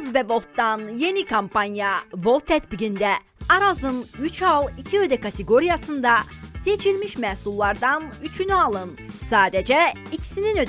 Araz ve Volt'tan yeni kampanya. Volt tətbiqində Araz'ın 3 al 2 öde kateqoriyasında seçilmiş məhsullardan 3'ünü alın. Sadəcə ikisinin